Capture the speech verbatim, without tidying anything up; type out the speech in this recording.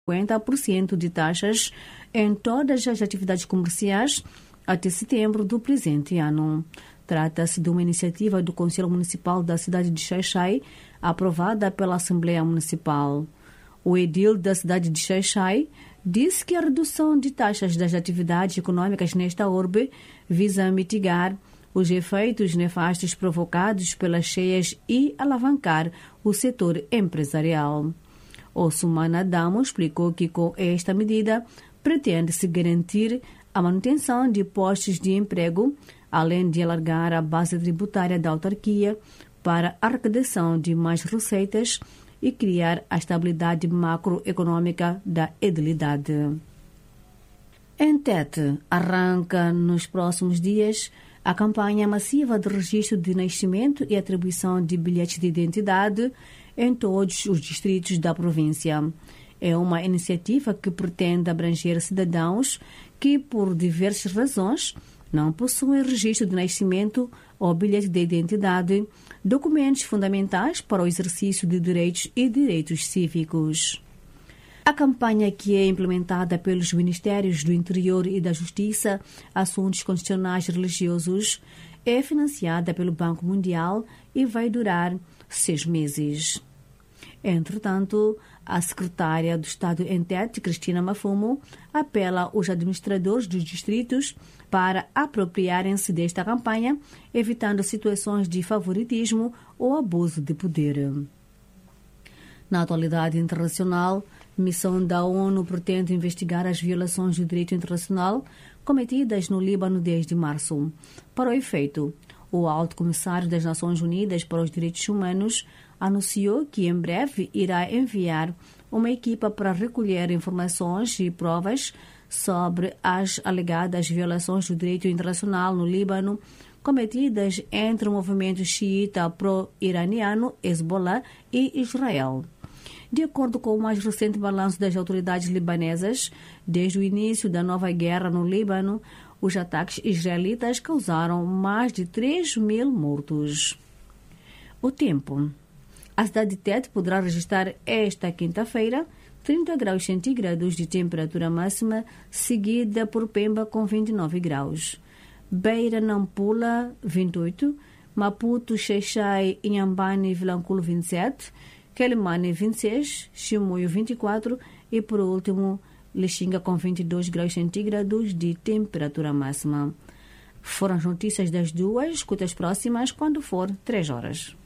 cinquenta por cento de taxas em todas as atividades comerciais até setembro do presente ano. Trata-se de uma iniciativa do Conselho Municipal da cidade de Xai-Xai, aprovada pela Assembleia Municipal. O edil da cidade de Xai-Xai disse que a redução de taxas das atividades econômicas nesta urbe visa mitigar os efeitos nefastos provocados pelas cheias e alavancar o setor empresarial. Ossumana Damo explicou que com esta medida pretende-se garantir a manutenção de postos de emprego, além de alargar a base tributária da autarquia para a arrecadação de mais receitas e criar a estabilidade macroeconômica da edilidade. Em Tete, arranca nos próximos dias a campanha massiva de registro de nascimento e atribuição de bilhetes de identidade em todos os distritos da província. É uma iniciativa que pretende abranger cidadãos que, por diversas razões, não possuem registro de nascimento ou bilhete de identidade, documentos fundamentais para o exercício de direitos e direitos cívicos. A campanha, que é implementada pelos Ministérios do Interior e da Justiça, Assuntos Constitucionais e Religiosos, é financiada pelo Banco Mundial e vai durar seis meses. Entretanto, a secretária do Estado em Tete, Cristina Mafumo, apela aos administradores dos distritos para apropriarem-se desta campanha, evitando situações de favoritismo ou abuso de poder. Na atualidade internacional, a missão da ONU pretende investigar as violações do direito internacional cometidas no Líbano desde março. Para o efeito, o Alto Comissário das Nações Unidas para os Direitos Humanos anunciou que em breve irá enviar uma equipa para recolher informações e provas sobre as alegadas violações do direito internacional no Líbano cometidas entre o movimento xiita pró-iraniano Hezbollah e Israel. De acordo com o mais recente balanço das autoridades libanesas, desde o início da nova guerra no Líbano, os ataques israelitas causaram mais de três mil mortos. O tempo. A cidade de Tete poderá registrar esta quinta-feira trinta graus centígrados de temperatura máxima, seguida por Pemba com vinte e nove graus. Beira, Nampula, vinte e oito. Maputo, Xai-Xai, Inhambane e Vilanculo, vinte e sete. Quelimane, vinte e seis. Chimoio, vinte e quatro. E, por último, Lixinga com vinte e dois graus centígrados de temperatura máxima. Foram as notícias das duas, escutas próximas quando for três horas.